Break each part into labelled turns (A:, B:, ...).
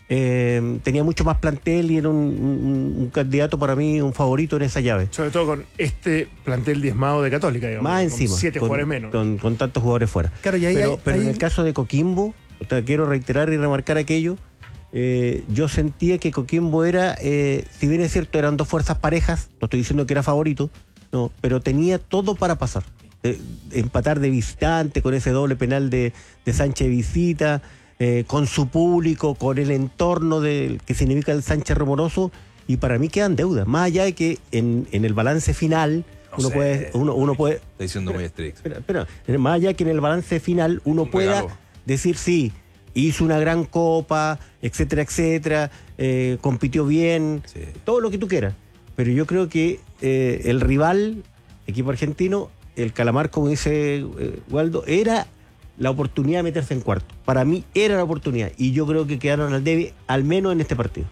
A: tenía mucho más plantel y era un candidato para mí, un favorito en esa llave.
B: Sobre todo con este plantel diezmado de Católica, digamos.
A: Más encima.
B: Con 7 jugadores menos.
A: Con tantos jugadores fuera.
C: Claro, y ahí,
A: pero en el caso de Coquimbo, quiero reiterar y remarcar aquello, yo sentía que Coquimbo era, si bien es cierto, eran dos fuerzas parejas, no estoy diciendo que era favorito, no, pero tenía todo para pasar. Empatar de visitante, con ese doble penal de Sánchez de visita, con su público, con el entorno que significa el Sánchez Romoroso, y para mí quedan deudas, más allá de que en el balance final uno puede
D: Está diciendo muy estricto.
A: Espera, más allá que en el balance final uno pueda decir sí, hizo una gran copa, etcétera, etcétera, compitió bien, sí, todo lo que tú quieras, pero yo creo que el rival, equipo argentino, el Calamar, como dice Waldo, era la oportunidad de meterse en cuarto. Para mí era la oportunidad, y yo creo que quedaron al debe, al menos en este partido.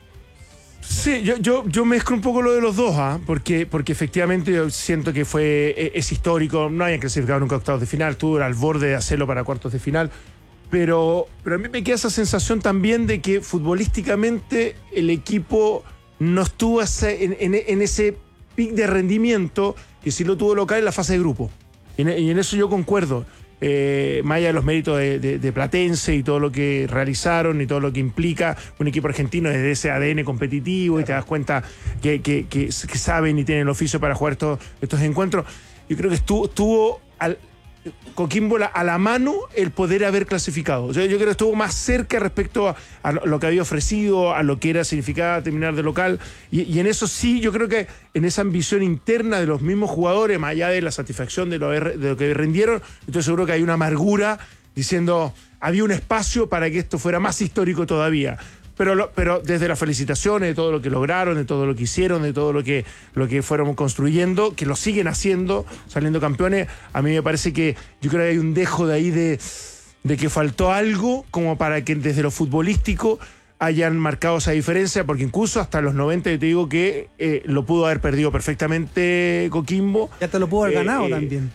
B: Sí, yo mezclo un poco lo de los dos, porque efectivamente yo siento que es histórico, no hayan clasificado nunca a octavos de final, estuvo al borde de hacerlo para cuartos de final, pero a mí me queda esa sensación también de que futbolísticamente el equipo no estuvo en ese pic de rendimiento que sí lo tuvo local en la fase de grupo, y en eso yo concuerdo. Más allá de los méritos de Platense y todo lo que realizaron y todo lo que implica un equipo argentino desde ese ADN competitivo, y te das cuenta que saben y tienen el oficio para jugar estos encuentros. Yo creo que estuvo Coquimbo a la mano el poder haber clasificado. Yo creo que estuvo más cerca respecto a lo que había ofrecido, a lo que significaba terminar de local, y en eso sí, yo creo que en esa ambición interna de los mismos jugadores, más allá de la satisfacción de lo que rindieron, estoy seguro que hay una amargura diciendo, había un espacio para que esto fuera más histórico todavía. Pero desde las felicitaciones de todo lo que lograron, de todo lo que hicieron, de todo lo que fueron construyendo, que lo siguen haciendo, saliendo campeones, a mí me parece que yo creo que hay un dejo de ahí de que faltó algo como para que desde lo futbolístico hayan marcado esa diferencia, porque incluso hasta los 90 yo te digo que lo pudo haber perdido perfectamente Coquimbo.
C: Ya te lo pudo haber ganado también.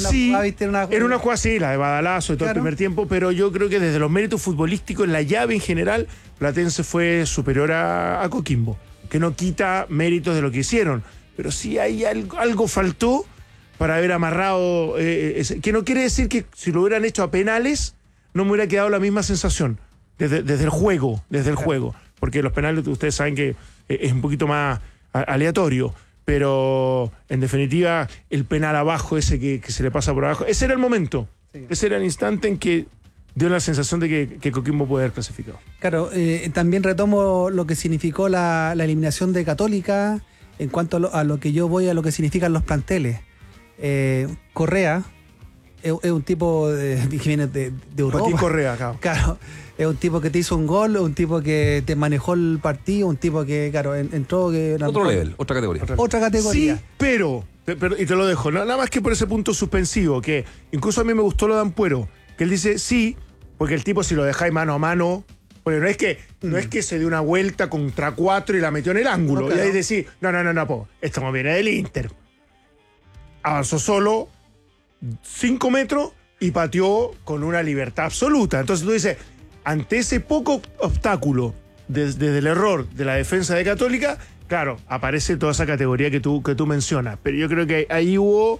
B: Era una jugada, sí, la de Badalazo y todo, claro, el primer tiempo, pero yo creo que desde los méritos futbolísticos, en la llave en general, Platense fue superior a Coquimbo, que no quita méritos de lo que hicieron, pero sí hay algo faltó para haber amarrado, que no quiere decir que si lo hubieran hecho a penales no me hubiera quedado la misma sensación, desde el juego, porque los penales ustedes saben que es un poquito más aleatorio. Pero en definitiva el penal abajo, ese que se le pasa por abajo, ese era el momento, sí, ese era el instante en que dio la sensación de que Coquimbo puede haber clasificado.
C: Claro, también retomo lo que significó la eliminación de Católica en cuanto a lo que yo voy a lo que significan los planteles. Correa es un tipo que viene de Europa.
B: Joaquín Correa,
C: claro. Es un tipo que te hizo un gol, un tipo que te manejó el partido, un tipo que, claro, entró...
D: Otro level, otra categoría.
C: Otra categoría.
B: Sí, pero y te lo dejo, nada más que por ese punto suspensivo, que incluso a mí me gustó lo de Ampuero, que él dice sí, porque el tipo si lo dejáis mano a mano, porque no es que se dio una vuelta contra 4 y la metió en el ángulo, claro, y ahí decís, no, esto no viene del Inter. Avanzó solo 5 metros y pateó con una libertad absoluta. Entonces tú dices, ante ese poco obstáculo desde el error de la defensa de Católica, claro, aparece toda esa categoría que tú mencionas. Pero yo creo que ahí hubo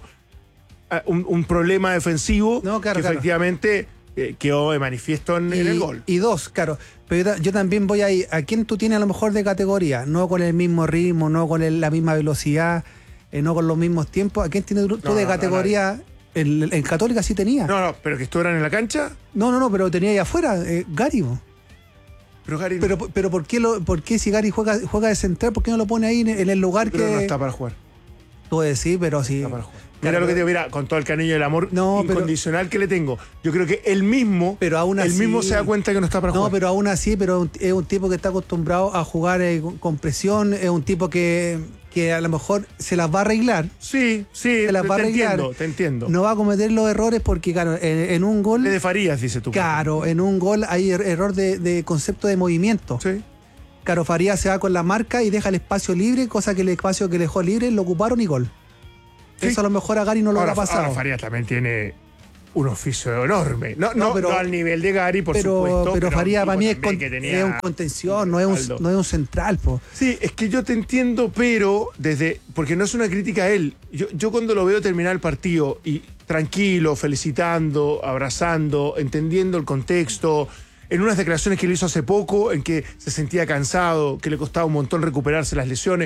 B: un problema defensivo que efectivamente quedó de manifiesto en el gol.
C: Y dos, claro. Pero yo también voy ahí. ¿A quién tú tienes a lo mejor de categoría? No con el mismo ritmo, no con la misma velocidad, no con los mismos tiempos. ¿A quién tienes tú de categoría? En Católica sí tenía.
B: No, pero que estuvieran en la cancha.
C: No, pero tenía ahí afuera, Gary.
B: Pero Gary.
C: Pero ¿por qué si Gary juega de central, por qué no lo pone ahí en el lugar
B: pero
C: que.
B: No está para jugar.
C: Tú puedes decir, pero sí.
B: No está para jugar. Mira lo que te digo, mira, con todo el cariño y el amor incondicional que le tengo. Yo creo que él mismo se da cuenta que no está para jugar.
C: No, pero aún así, es un tipo que está acostumbrado a jugar con presión, es un tipo que a lo mejor se las va a arreglar.
B: Sí,
C: se las va a arreglar.
B: Te entiendo.
C: No va a cometer los errores porque, claro, en un gol...
B: de Farías, dice tú.
C: Claro, en un gol hay error de concepto de movimiento.
B: Sí.
C: Claro, Farías se va con la marca y deja el espacio libre, cosa que el espacio que dejó libre lo ocuparon y gol. Sí. Eso a lo mejor a Gary no lo habrá pasado.
B: Ahora Farías también tiene un oficio enorme. No,
C: pero-
B: no al nivel de Gary, por supuesto.
C: Pero Faría
B: un
C: para mí
B: tipo también que tenía-
C: es un contención, no es un central, po.
B: Sí, es que yo te entiendo, pero porque no es una crítica a él. Yo cuando lo veo terminar el partido y tranquilo, felicitando, abrazando, entendiendo el contexto, en unas declaraciones que le hizo hace poco, en que se sentía cansado, que le costaba un montón recuperarse las lesiones,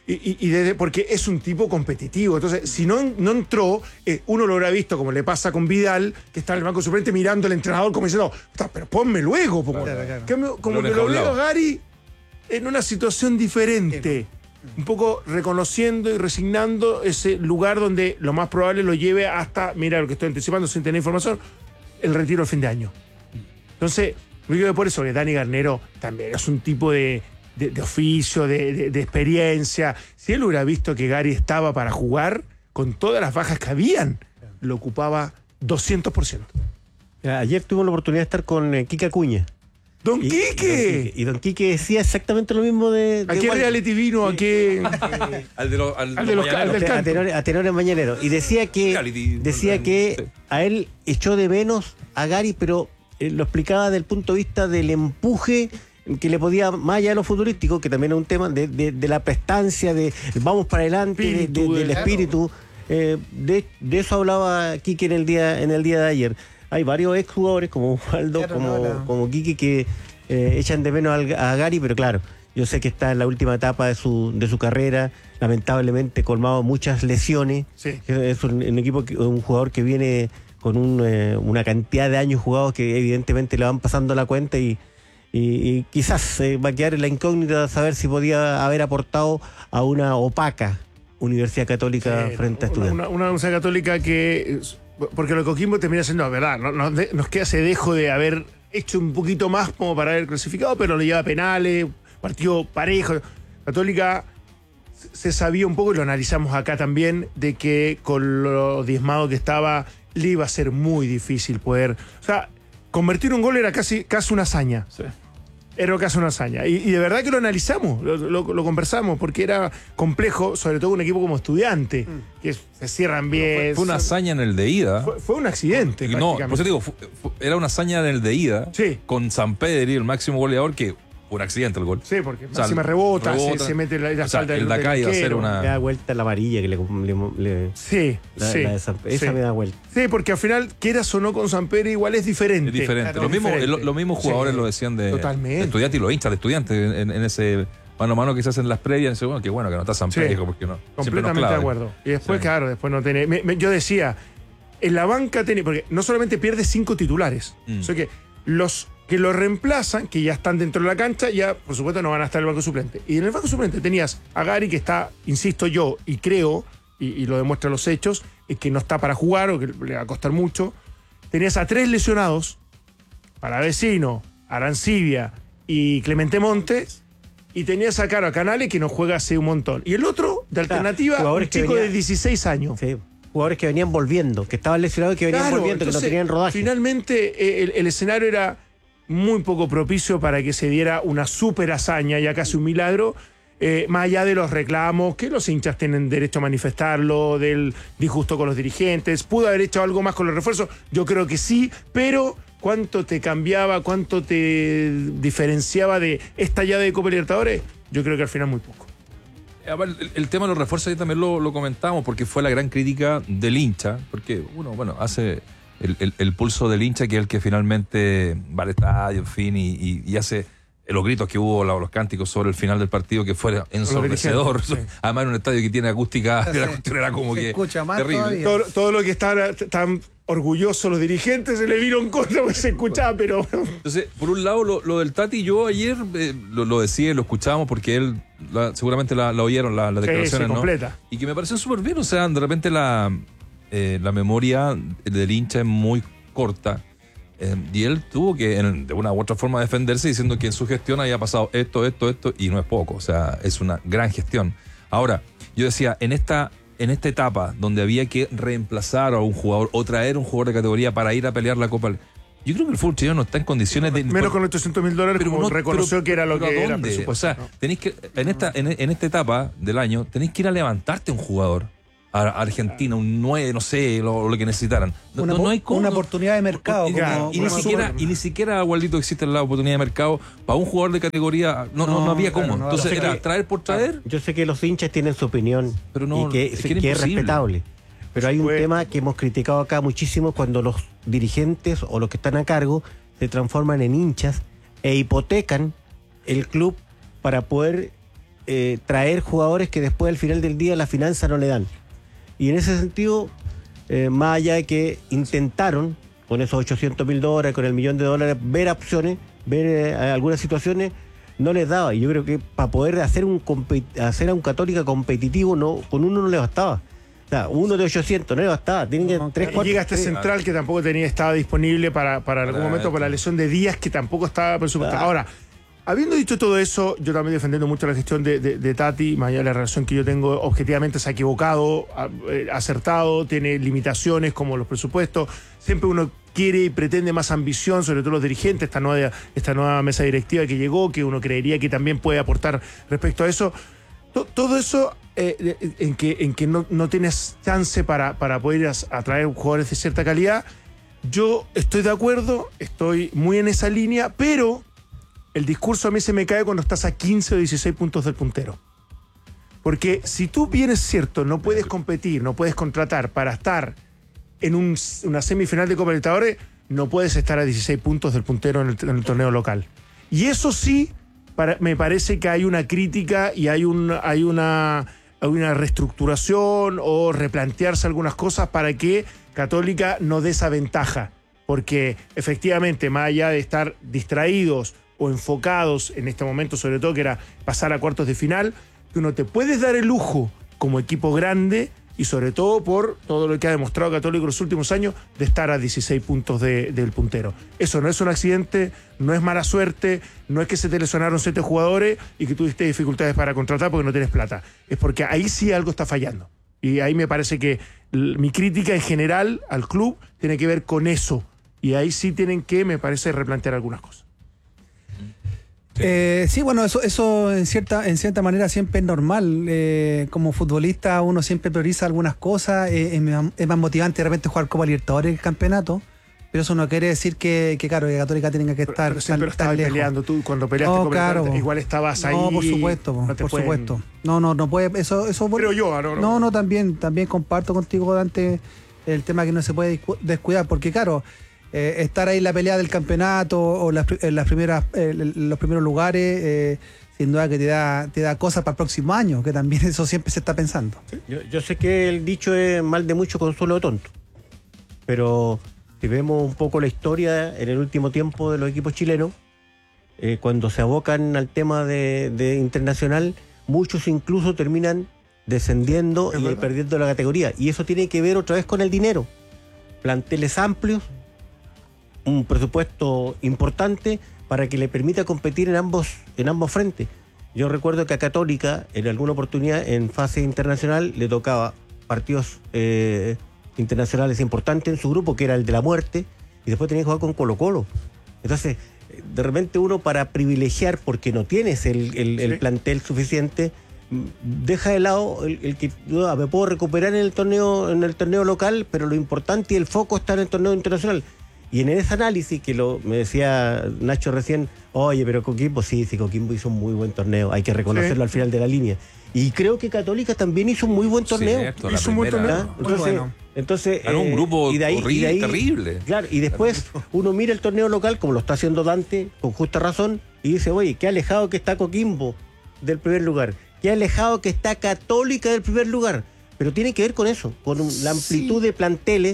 B: porque es un tipo competitivo. Entonces, si no entró, uno lo habrá visto, como le pasa con Vidal, que está en el banco suplente mirando al entrenador como diciendo, pero ponme luego. Como
D: Lo
B: que
D: deja
B: lo
D: a un
B: veo
D: lado.
B: a Gary en una situación diferente. Un poco reconociendo y resignando ese lugar donde lo más probable lo lleve hasta, mira lo que estoy anticipando sin tener información, el retiro al fin de año. Entonces, yo digo por eso que Dani Garnero también es un tipo de oficio, de experiencia. Si él hubiera visto que Gary estaba para jugar, con todas las bajas que habían, lo ocupaba 200%.
A: Ayer tuvimos la oportunidad de estar con Quique Acuña.
B: ¡Don Quique!
A: Y don Quique decía exactamente lo mismo de
B: ¿A qué
A: Waldo.
B: reality vino? ¿A qué?
D: Al de los
B: al del canto.
A: A tenores mañaneros. Y decía
D: Reality,
A: que
D: sí.
A: a él echó de menos a Gary, pero lo explicaba desde el punto de vista del empuje que le podía, más allá de lo futurístico, que también es un tema de la prestancia, de vamos para adelante,
B: Espíritu,
A: del espíritu. De eso hablaba Quique en el día de ayer. Hay varios exjugadores como Waldo,
C: Claro,
A: como Quique, que echan de menos a Gary, pero claro, yo sé que está en la última etapa de su carrera, lamentablemente colmado muchas lesiones.
B: Sí.
A: Es un equipo, un jugador que viene con una cantidad de años jugados que evidentemente le van pasando la cuenta y quizás va a quedar en la incógnita de saber si podía haber aportado a una opaca Universidad Católica frente a Estudiantes.
B: Una Universidad Católica que... Porque lo de Coquimbo termina siendo, verdad, nos queda ese dejo de haber hecho un poquito más como para haber clasificado, pero le lleva a penales, partido parejo. Católica se sabía un poco, y lo analizamos acá también, de que con lo diezmado que estaba, le iba a ser muy difícil poder... O sea, convertir un gol era casi una hazaña.
D: Sí.
B: Era casi una hazaña. Y de verdad que lo analizamos, lo conversamos, porque era complejo, sobre todo un equipo como Estudiante, que se cierran bien.
D: Fue una hazaña en el de ida.
B: Fue un accidente.
D: Y no, por eso digo, era una hazaña en el de ida.
B: Sí.
D: Con Sampedri, el máximo goleador, que fue un accidente el gol.
B: Sí, porque
D: O sea,
B: Máxima rebota, se mete la
D: o sea,
B: espalda
D: el de acá iba a ser
A: Me
D: una...
A: da vuelta la amarilla que le
B: Sí,
A: la
B: sí.
A: de esa
B: sí.
A: me da vuelta.
B: Sí, porque al final, quieras o no con Sampedri, igual es diferente.
D: Es diferente.
B: Claro,
D: Los mismos jugadores
B: Sí,
D: lo decían de
B: totalmente.
D: Estudiantes y los hinchas de Estudiantes en ese mano a mano que se hacen en las previas. Dicen, bueno, qué bueno que no está Sampedri,
B: Sí.
D: porque no. siempre nos
B: Completamente
D: clava.
B: de acuerdo. Y después,
D: Sí.
B: claro, después no tiene. Yo decía, en la banca tenía. Porque no solamente pierde 5 titulares. O sea que los que lo reemplazan, que ya están dentro de la cancha, ya por supuesto no van a estar en el banco suplente. Y en el banco suplente tenías a Gary, que está, insisto yo, y creo, y lo demuestran los hechos, es que no está para jugar o que le va a costar mucho. Tenías a 3 lesionados, Palavecino, Arancibia y Clemente Montes. Y tenías a Caro a Canales, que no juega hace un montón. Y el otro, de alternativa, un
A: jugadores que
B: chico
A: venía-
B: de 16 años.
A: Sí, jugadores que venían volviendo, que estaban lesionados y que venían
B: Claro,
A: volviendo, que no
B: entonces,
A: tenían rodaje.
B: Finalmente, el escenario era muy poco propicio para que se diera una super hazaña, ya casi un milagro, más allá de los reclamos, que los hinchas tienen derecho a manifestarlo, del disgusto con los dirigentes. ¿Pudo haber hecho algo más con los refuerzos? Yo creo que sí, pero ¿cuánto te cambiaba, cuánto te diferenciaba de esta llave de Copa Libertadores? Yo creo que al final muy poco.
D: El tema de los refuerzos ahí también lo comentamos, porque fue la gran crítica del hincha, porque uno, bueno, hace el pulso del hincha, que es el que finalmente va al estadio, en fin, y hace los gritos que hubo, los cánticos sobre el final del partido, que fue ensordecedor.
B: dirigentes, sí.
D: Además, en un estadio que tiene acústica, la cuestión era como
C: Se
D: que
C: escucha más
D: terrible.
C: todavía.
B: Todo lo que estaban orgullosos los dirigentes se le vino en contra porque se escuchaba, pero...
D: Entonces, por un lado, lo del Tati, yo ayer lo decía, lo escuchábamos, porque él seguramente la oyeron, las declaraciones, ¿no?
B: completa.
D: Y que me pareció súper bien, o sea, de repente la memoria del hincha es muy corta, y él tuvo que, de una u otra forma, defenderse diciendo que en su gestión había pasado esto, y no es poco, o sea, es una gran gestión. Ahora, yo decía, en esta etapa donde había que reemplazar a un jugador o traer un jugador de categoría para ir a pelear la Copa, yo creo que el fútbol chileno no está en condiciones de...
B: Menos con $800.000,
D: Pero
B: como
D: no,
B: reconoció
D: pero-
B: que era lo
D: pero
B: que
D: ¿a
B: era
D: dónde?
B: presupuesto.
D: O sea, tenéis que en esta etapa del año tenéis que ir a levantarte un jugador. a Argentina, un 9, no sé, lo que necesitaran. No hay cómo.
C: Una oportunidad de mercado.
B: Claro,
D: Y ni siquiera, Waldito, existe la oportunidad de mercado para un jugador de categoría. No había cómo.
C: claro, no,
D: Entonces
A: yo sé
D: era
A: que-
D: traer por traer.
A: Yo sé que los hinchas tienen su opinión
D: Pero no,
A: y que,
D: es que era
A: que es
D: imposible.
A: respetable. Pero hay un
B: Fue-
A: tema que hemos criticado acá muchísimo cuando los dirigentes o los que están a cargo se transforman en hinchas e hipotecan el club para poder traer jugadores que después al final del día la finanza no le dan. Y en ese sentido, más allá de que intentaron con esos $800.000, con el $1.000.000, ver opciones, ver algunas situaciones, no les daba. Y yo creo que para poder hacer hacer a un Católica competitivo, con uno no le bastaba. O sea, uno de 800 no le bastaba. Tienen que 3,
B: Y
A: 4.
B: llega este central que tampoco estaba disponible para algún momento por la lesión de Díaz, que tampoco estaba presupuestada.
A: Claro.
B: Ahora, habiendo dicho todo eso, yo también defendiendo mucho la gestión de Tati, más allá de la relación que yo tengo, objetivamente se ha equivocado, acertado, tiene limitaciones como los presupuestos. Siempre uno quiere y pretende más ambición, sobre todo los dirigentes, esta nueva mesa directiva que llegó, que uno creería que también puede aportar respecto a eso. Todo eso en que no tienes chance para poder atraer jugadores de cierta calidad. Yo estoy de acuerdo, estoy muy en esa línea, pero el discurso a mí se me cae cuando estás a 15 o 16 puntos del puntero. Porque si tú bien es cierto, no puedes competir, no puedes contratar para estar en una semifinal de Copa Libertadores, no puedes estar a 16 puntos del puntero en el torneo local. Y eso sí, me parece que hay una crítica y hay una reestructuración o replantearse algunas cosas para que Católica no dé esa ventaja. Porque efectivamente, más allá de estar distraídos o enfocados en este momento, sobre todo que era pasar a cuartos de final, tú no te puedes dar el lujo como equipo grande y sobre todo por todo lo que ha demostrado Católico en los últimos años de estar a 16 puntos del puntero. Eso no es un accidente, no es mala suerte, no es que se te lesionaron 7 jugadores y que tuviste dificultades para contratar porque no tienes plata. Es porque ahí sí algo está fallando. Y ahí me parece que mi crítica en general al club tiene que ver con eso. Y ahí sí tienen que, me parece, replantear algunas cosas.
C: Sí, bueno, eso en cierta manera siempre es normal. Como futbolista uno siempre prioriza algunas cosas. Es más motivante de repente jugar Copa Libertadores que el campeonato. Pero eso no quiere decir que claro, que Católica tenga que estar
B: Pero siempre lo
C: tan
B: estabas
C: lejos.
B: peleando. Tú cuando peleaste
C: No,
B: Copa
C: claro,
B: Libertadores, igual estabas ahí.
C: No, por supuesto,
B: no te
C: por
B: pueden-
C: supuesto. No puede. Eso
B: Creo yo,
C: No, también comparto contigo, Dante, el tema que no se puede descuidar, porque claro, estar ahí en la pelea del campeonato o en los primeros lugares, sin duda que te da cosas para el próximo año, que también eso siempre se está pensando.
A: Yo sé que el dicho es mal de mucho consuelo de tonto, pero si vemos un poco la historia en el último tiempo de los equipos chilenos, cuando se abocan al tema de internacional, muchos incluso terminan descendiendo y perdiendo la categoría. Y eso tiene que ver otra vez con el dinero. Planteles amplios, un presupuesto importante para que le permita competir en ambos frentes. Yo recuerdo que a Católica, en alguna oportunidad, en fase internacional, le tocaba partidos internacionales importantes en su grupo, que era el de la muerte, y después tenía que jugar con Colo-Colo. Entonces, de repente uno, para privilegiar, porque no tienes el plantel suficiente, deja de lado el que me puedo recuperar en el torneo local, pero lo importante y el foco está en el torneo internacional. Y en ese análisis que me decía Nacho recién, oye, pero Coquimbo, sí, Coquimbo hizo un muy buen torneo, hay que reconocerlo al final de la línea. Y creo que Católica también hizo un muy buen torneo.
D: Cierto,
B: Hizo un buen
D: primera-
B: torneo.
A: Entonces,
D: Ganó un grupo
A: horrible,
D: terrible.
A: Claro, y después uno mira el torneo local, como lo está haciendo Dante, con justa razón, y dice, oye, qué alejado que está Coquimbo del primer lugar, qué alejado que está Católica del primer lugar. Pero tiene que ver con eso, con la amplitud de planteles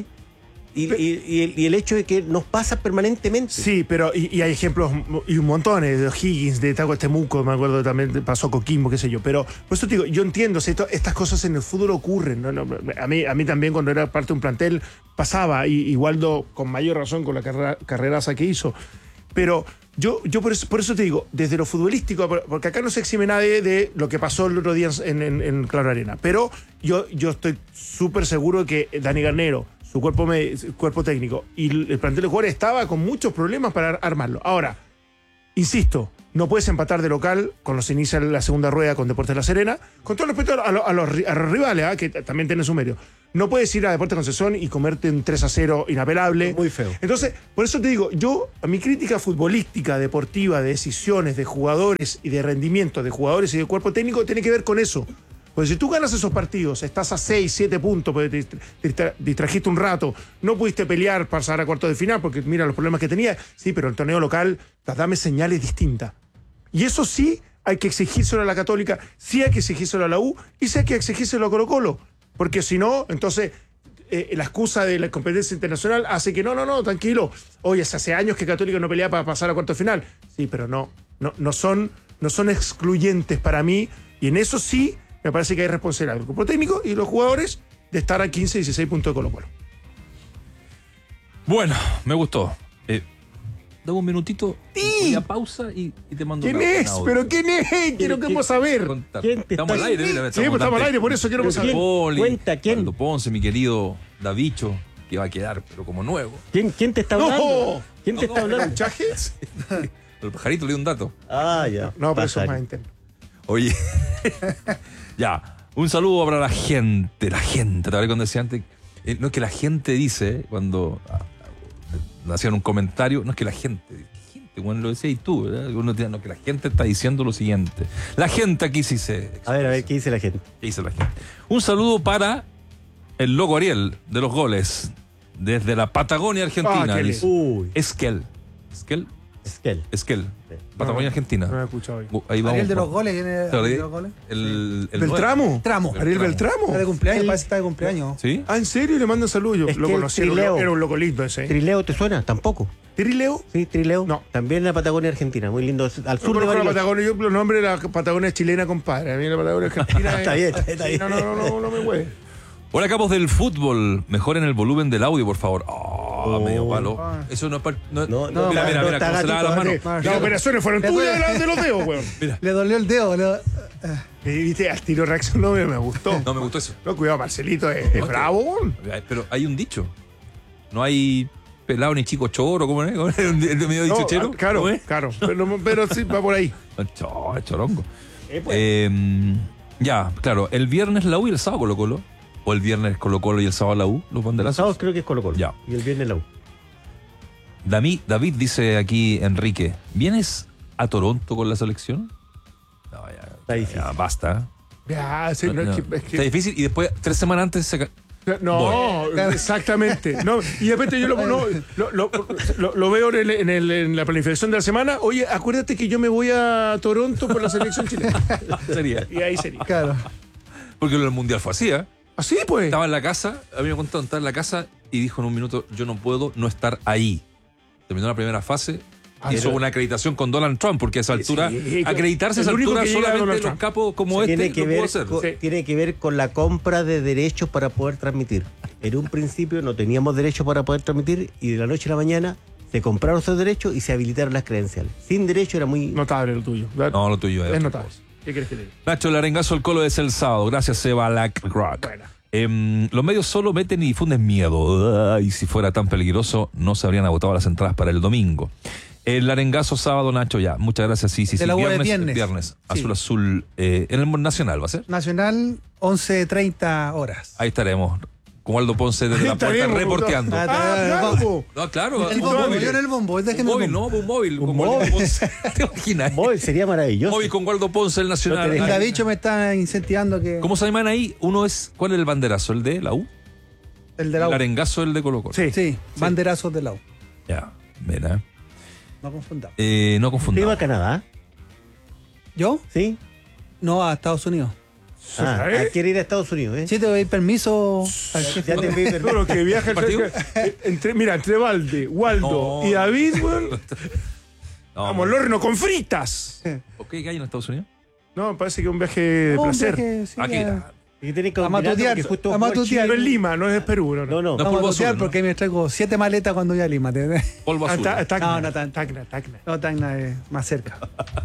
A: y el hecho de que nos pasa permanentemente.
B: Sí, pero y hay ejemplos y un montón de O'Higgins, de Taco Temuco, me acuerdo también pasó Coquimbo, qué sé yo. Pero por eso te digo, yo entiendo, estas cosas en el fútbol ocurren. ¿No? A mí también cuando era parte de un plantel pasaba, y Waldo con mayor razón con la carreraza que hizo. Pero yo por eso te digo, desde lo futbolístico, porque acá no se exime nadie de lo que pasó el otro día en Claro Arena. Pero yo estoy súper seguro que Dani Garnero, su cuerpo técnico y el plantel de jugadores estaba con muchos problemas para armarlo. Ahora, insisto, No puedes empatar de local cuando se inicia la segunda rueda con Deportes La Serena. Con todo respeto a los rivales, que también tienen su mérito. No puedes ir a Deportes Concepción y comerte un 3-0 inapelable.
A: Muy feo.
B: Entonces, por eso te digo, a mi crítica futbolística, deportiva, de decisiones, de jugadores y de rendimiento de jugadores y de cuerpo técnico, tiene que ver con eso. Porque si tú ganas esos partidos, estás a 6, 7 puntos, porque te distrajiste un rato, no pudiste pelear para pasar a cuartos de final, porque mira los problemas que tenía. Sí, pero el torneo local, dame señales distintas. Y eso sí hay que exigírselo a la Católica, sí hay que exigírselo a la U, y sí hay que exigírselo a Colo-Colo. Porque si no, entonces la excusa de la competencia internacional hace que no, tranquilo. Oye, hace años que Católica no pelea para pasar a cuartos de final. Sí, pero no son excluyentes para mí, y en eso sí me parece que hay responsabilidad del grupo técnico y los jugadores de estar a 15, 16 puntos de Colo-Colo.
D: Bueno, me gustó. Dame un minutito, voy a pausa y te mando
B: ¿Quién
D: un
B: es?
D: audio.
B: ¿Pero quién es? Quiero saber.
D: Contar.
A: ¿Quién te
D: Estamos
A: está-
D: al aire, mira,
B: Sí, pues estamos al aire, por eso quiero saber.
D: Poli,
A: Cuenta, ¿quién?
D: Aldo Ponce, mi querido Davicho, que va a quedar, pero como nuevo.
A: ¿Quién te está
B: No.
A: hablando? ¿Quién te está hablando?
B: ¿Chajes?
D: El pajarito le dio un dato.
A: Ah, ya.
B: No, pero eso es
A: Pajario.
B: más interno.
D: Oye, ya, un saludo para la gente. ¿Te acuerdas cuando decía antes? No es que la gente dice, cuando hacían un comentario, no es que la gente, bueno, lo decías tú, ¿verdad? Uno decía, no, que la gente está diciendo lo siguiente. La gente aquí sí se...
A: A ver, ¿qué dice la gente?
D: ¿Qué dice la gente? Un saludo para el loco Ariel de los goles, desde la Patagonia Argentina.
B: qué
D: Dice.
A: Uy,
D: Esquel.
A: Esquel.
D: Patagonia Argentina.
B: No lo he escuchado hoy.
D: Ahí vamos.
C: Ariel de los goles. ¿Quién es
D: Claro,
C: Ariel de los goles?
D: El
B: ¿Beltramo?
C: Tramo.
B: ¿Ariel Beltramo?
C: Está de cumpleaños, parece que está de cumpleaños.
D: ¿Sí?
B: Ah, ¿en serio? Le mandan saludos. Yo
A: Es
B: lo
A: que el
B: conocí,
A: Trileo.
B: era un loco lindo ese.
A: ¿Trileo te suena? Tampoco.
B: ¿Trileo?
A: Sí, Trileo.
B: No.
A: También en la Patagonia Argentina, muy lindo. Al sur
B: Yo
A: de
B: conozco la
A: Bariloche.
B: Patagonia, yo los nombres de la Patagonia chilena, compadre. A mí la Patagonia argentina
A: Está bien, está
B: Sí,
A: bien.
B: No me hueve.
D: Hola, capos del fútbol. Mejoren el volumen del audio, por favor. Medio palo.
C: Ah.
D: Eso no es para.
A: No,
D: mira,
A: no,
D: mira,
A: no,
D: mira,
A: está
D: cómo se lava las
A: gatito,
D: manos.
B: Las operaciones fueron tuyas de los dedos, weón.
C: Le dolió el dedo.
B: Viste, al tiro reaccionó, me gustó.
D: No me gustó eso.
B: No, cuidado, Marcelito, es bravo, weón.
D: Pero hay un dicho. No hay pelado ni chico choro, ¿cómo es? ¿Cómo es? ¿El medio dicho chero?
B: Claro,
D: ¿Cómo es?
B: claro. Pero sí, va por ahí.
D: Chorongo.
A: pues.
D: Ya, claro. El viernes la U y el sábado Colo-Colo. O el viernes Colo-Colo y el sábado la U, los
A: Los
D: banderazos.
A: sábados creo que es Colo-Colo.
D: Ya.
A: Y el viernes la U.
D: David dice aquí, Enrique, ¿vienes a Toronto con la selección? No,
A: Está difícil.
D: ya basta.
B: Ya, sí, no,
D: No,
B: es que-
D: Está difícil y después, 3 semanas antes se...
B: No, exactamente. No, y de repente yo lo veo en la planificación de la semana. Oye, acuérdate que yo me voy a Toronto por la selección chilena.
D: sería.
B: Y ahí sería.
C: Claro.
D: Porque el mundial fue así, ¿eh?
B: Así pues.
D: Estaba en la casa, a mí me contaron, estaba en la casa y dijo en un minuto, yo no puedo no estar ahí. Terminó la primera fase, hizo
B: pero-
D: una acreditación con Donald Trump, porque a esa altura,
B: Sí,
D: acreditarse a esa
B: el único
D: altura
B: que llega a
D: solamente
B: Donald
D: los
B: Trump.
D: capos como
A: tiene,
D: este
A: que
D: lo puedo
A: ver
D: hacer.
A: con,
B: Sí.
A: tiene que ver con la compra de derechos para poder transmitir. En un principio no teníamos derechos para poder transmitir y de la noche a la mañana se compraron esos derechos y se habilitaron las credenciales. Sin derecho era muy...
B: Notable lo tuyo.
D: No, lo tuyo
B: es
D: otra
B: notable.
D: cosa.
B: ¿Qué quieres que te diga?
D: Nacho, el arengazo al Colo es el sábado. Gracias, Seba Lack Rock.
B: Bueno.
D: Los medios solo meten y difunden miedo. Y si fuera tan peligroso, no se habrían agotado las entradas para el domingo. El arengazo sábado, Nacho, ya. Muchas gracias. Sí.
C: De la U de
D: Viernes.
C: viernes. Sí.
D: Azul. En el Nacional, ¿va a ser?
C: Nacional, 11:30 horas.
D: Ahí estaremos. Con Aldo Ponce desde la
B: Está
D: puerta
B: bien,
D: reporteando.
C: Ah,
B: claro, po.
D: No, claro.
C: El
D: un
C: bombo,
D: móvil.
C: yo en el bombo,
D: Un
C: déjeme el
D: móvil,
C: bombo.
D: no, un móvil.
A: Un
D: Con Waldo
A: móvil.
D: Ponce. ¿Te imaginas?
A: Móvil sería maravilloso.
D: Móvil con Waldo Ponce, el Nacional.
A: No te
C: El
A: dejes.
C: Davicho me está incentivando que.
D: ¿Cómo se llaman ahí? Uno es, ¿cuál es el banderazo? ¿El de la U?
C: El de la
D: El
C: U.
D: arengazo, el de Colo-Colo.
B: Sí.
C: Sí, banderazos de la U.
D: Ya, mira.
C: No confundamos.
D: No
A: ¿Te iba a
D: confundamos.
A: Canadá?
C: ¿Yo?
A: ¿Sí?
C: No, a Estados Unidos.
A: Ah,
B: ¿Eh?
A: quiere ir a Estados Unidos, ¿eh?
C: Sí, te doy permiso al jefe.
A: Ya te pedí permiso.
B: Todo lo que viaja
D: ¿Partido?
B: entre Valde, Waldo
D: No.
B: y David, weón.
D: No,
B: Vamos al horno con fritas.
D: ¿Por qué hay en Estados Unidos?
B: No, me parece que es un viaje de
C: No, un
B: placer.
C: viaje, sí,
D: Aquí,
C: a-
A: Y tienes que
C: A
A: combinarlo
C: matutear,
A: porque justo
C: a
A: jugó
C: matutear.
B: Pero es Lima, no es Perú.
A: Chile. No,
D: No,
A: no.
D: polvo
C: Vamos a
D: azul,
C: totear
D: ¿no?
C: porque me traigo 7 maletas cuando voy a Lima.
D: Polvo azul.
B: Tacna.
C: No, tan-
B: Tacna.
C: No, Tacna es más cerca.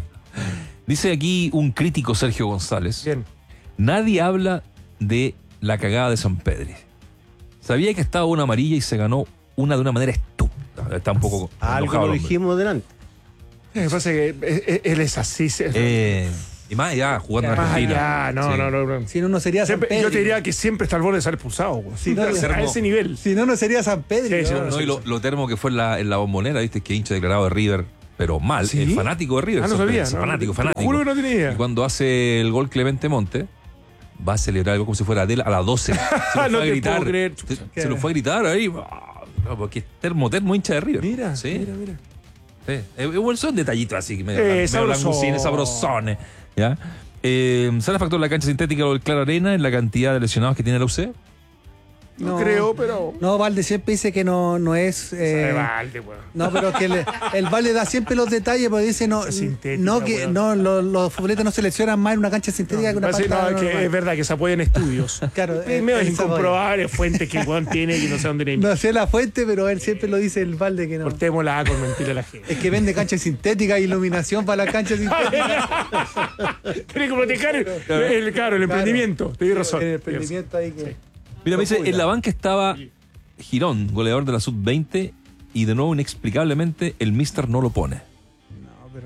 D: Dice aquí un crítico, Sergio González.
B: Bien.
D: Nadie habla de la cagada de San Pedro. Sabía que estaba una amarilla y se ganó una de una manera estúpida. Está un poco
A: Algo
D: enojado
A: lo
D: el hombre.
A: dijimos delante.
B: Me pasa que él es así.
D: Y más allá, jugando en
B: Más
D: Argentina.
B: allá, no.
C: Si no, no sería San Pedro.
B: Yo te diría que siempre está al borde de ser expulsado, güey.
C: Si no,
B: a ese nivel.
C: Si no, no sería San Pedro.
B: Sí, sí,
C: ¿no?
D: No, y lo termo que fue en la Bombonera, viste, que hincha declarado de River, pero mal,
B: ¿Sí?
D: el fanático de River.
B: No sabía.
D: Fanático.
B: Juro que no tenía idea.
D: Y cuando hace el gol Clemente Monte, va a celebrar algo como si fuera Adela a las 12. Se lo
B: No
D: fue a
B: te
D: gritar.
B: puedo creer.
D: Se lo fue a gritar ahí. No, porque es termo hincha de River.
B: Mira,
D: sí.
B: mira.
D: Sí. Son detallitos así, que medio
B: sabrosón.
D: langostines, sabrosones. ¿Ya? ¿Sale factor la cancha sintética o el Clara Arena en la cantidad de lesionados que tiene la UC?
B: No creo, pero.
C: No, Valde siempre dice que no es.
B: Valde, weón.
C: No, pero que el Valde da siempre los detalles, porque dice
B: Sintética,
C: los futbolistas no seleccionan más en una cancha sintética que una pista
B: que
C: normal.
B: es verdad que se apoya en estudios.
C: Claro,
B: Es medio
C: él se
B: incomprobable fuentes que el weón tiene que no sé dónde
C: No sé la fuente, pero él siempre lo dice el Valde que no.
B: Cortémosla con mentirle a la gente.
C: Es que vende cancha sintética, iluminación para la cancha sintética.
B: Tiene que proteger el emprendimiento. Te di razón.
C: El emprendimiento ahí que.
D: Mira, me dice, en la banca estaba Girón, goleador de la sub-20, y de nuevo, inexplicablemente, el míster no lo pone.
C: No, pero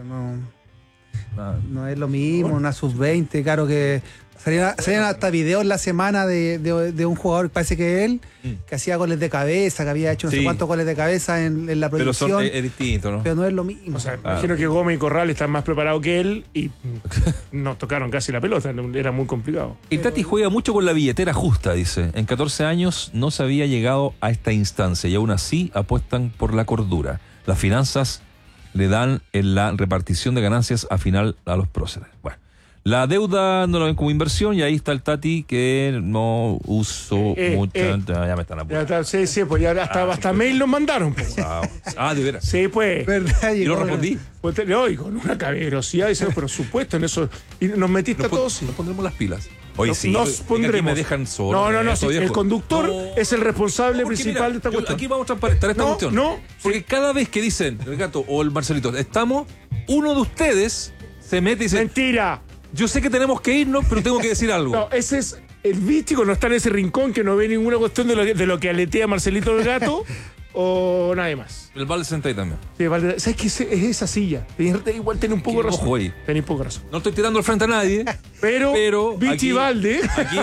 C: no es lo mismo, una sub-20, claro que salían hasta videos la semana de un jugador, parece que él, que hacía goles de cabeza, que había hecho no sé cuántos goles de cabeza en la
D: Pero
C: proyección.
D: es distinto, ¿no?
C: Pero no es lo mismo.
B: O sea, imagino que Gómez y Corral están más preparados que él y nos tocaron casi la pelota. Era muy complicado.
D: El Tati juega mucho con la billetera justa, dice. En 14 años no se había llegado a esta instancia y aún así apuestan por la cordura. Las finanzas le dan en la repartición de ganancias a final a los próceres. Bueno, la deuda no la ven como inversión y ahí está el Tati que no usó mucho. Ya me están apurando.
B: Sí, pues ya hasta mail nos mandaron. Pues.
D: De veras.
B: Sí, pues.
C: ¿Verdad?
D: Y lo respondí.
B: Y con una caballerosidad diciendo, por supuesto, en eso. Y nos metiste a todos.
D: Nos pondremos las pilas. Hoy sí.
B: Nos pondremos.
D: Aquí me dejan solo.
B: No.
D: Eso,
B: El
D: viejo.
B: conductor es el responsable
D: Porque
B: principal
D: mira,
B: de esta cuestión.
D: Aquí vamos a transparentar esta cuestión.
B: No.
D: Porque cada vez que dicen el Gato o el Marcelito, estamos, uno de ustedes se mete y dice:
B: Mentira.
D: Yo sé que tenemos que irnos, pero tengo que decir algo.
B: No, ese es. El místico no está en ese rincón que no ve ninguna cuestión de lo que aletea Marcelito el Gato o nadie más.
D: El Valde senta ahí también.
B: Sí, Valde, ¿sabes qué? Es esa silla. Igual tiene un poco de razón.
D: Ojo ahí.
B: Tenés poco de razón.
D: No estoy tirando al frente a nadie,
B: Pero Vichy
D: aquí,
B: Valde.
D: Aquí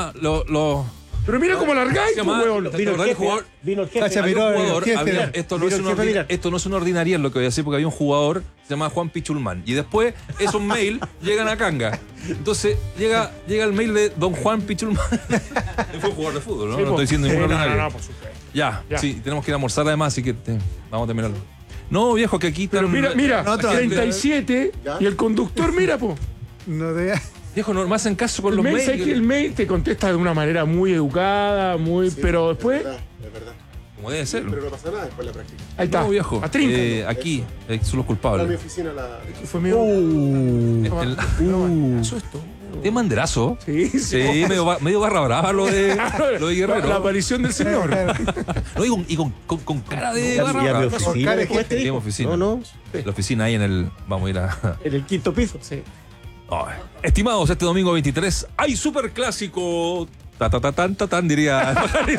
B: Pero mira cómo largáis,
D: se
B: tu
D: llama-
B: weón.
A: Vino el jefe. Vino el jefe.
C: Cacha,
D: había un
C: miró el
D: jugador,
C: jefe.
D: esto no es una ordinaria lo que voy a decir, porque había un jugador que se llama Juan Pichulman y después esos mails llegan a Canga. Entonces llega el mail de don Juan Pichulman. Él fue un jugador de fútbol, ¿no?
B: Sí,
D: No estoy diciendo ninguna ordinaria.
B: No, por supuesto.
D: Ya,
B: Ya.
D: sí, tenemos que ir a almorzar además, así que vamos a terminarlo. No, viejo, que aquí
B: Pero mira,
C: Nosotros-
B: 37 y el conductor, mira, po.
C: No te
D: Viejo, no me hacen caso con
B: El
D: los
B: mail,
D: mails.
B: ¿sabes que el mail te contesta de una manera muy educada, pero después.
E: Es verdad.
D: Como debe ser.
E: Pero no pasa nada después de la práctica.
B: Ahí está.
D: No, viejo.
B: A trinca.
D: Aquí son los
E: Para mi
D: culpables.
E: oficina
B: Fue medio.
D: El-
B: Pasó esto.
D: ¿De banderazo?
B: Sí.
D: Sí, medio barra brava lo de Guerrero.
B: La aparición del señor.
D: No, y con cara de
A: Ya
D: barra
A: mi
D: brava.
A: oficina. después te
D: Sí,
A: digo.
D: mi oficina.
A: No.
D: La oficina ahí en el... Vamos a ir a...
A: En el quinto piso.
B: Sí.
D: Ay. Estimados, este domingo 23 hay superclásico. Tan, diría.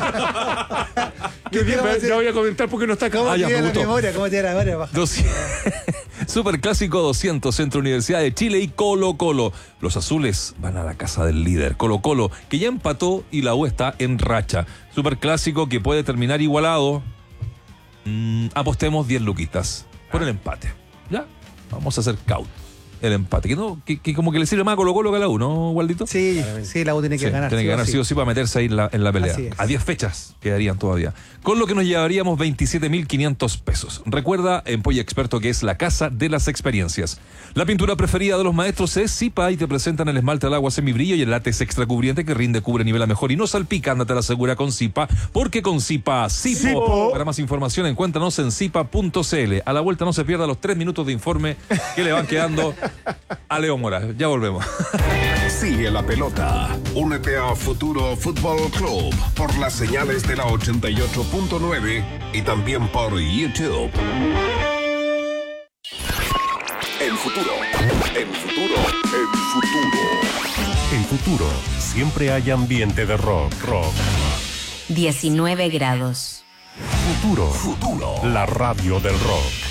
B: Ya voy a comentar porque no está acá.
C: ¿Cómo
D: ya,
C: tiene
D: me
C: la
D: gustó.
C: memoria? ¿Cómo tiene la memoria? Baja.
D: Superclásico 200 entre Universidad de Chile y Colo-Colo. Los azules van a la casa del líder, Colo-Colo, que ya empató y la U está en racha. Superclásico que puede terminar igualado. Apostemos 10 luquitas por el empate. ¿Ya? Vamos a hacer cautos. El empate. Que como que le sirve más a Colo-Colo que a la U, ¿no, Waldito?
C: Sí, la U tiene que
D: Sí,
C: ganar.
D: tiene que ganar sí o sí para meterse ahí en la pelea.
C: Así es.
D: A 10 fechas quedarían todavía. Con lo que nos llevaríamos 27.500 pesos. Recuerda, en Polla Experto, que es la casa de las experiencias. La pintura preferida de los maestros es Zipa y te presentan el esmalte al agua semibrillo y el látex extra cubriente que rinde, cubre, nivela mejor y no salpica. Ándate a la segura con Zipa, porque con Zipa, Zipo. Para más información, encuéntranos en zipa.cl. A la vuelta no se pierda los 3 minutos de informe que le van quedando a Leo Mora. Ya volvemos.
F: Sigue la pelota. Únete a Futuro Fútbol Club por las señales de la 88.9 y también por YouTube. El futuro.
G: En Futuro siempre hay ambiente de rock.
H: 19 grados.
G: Futuro. La radio del rock.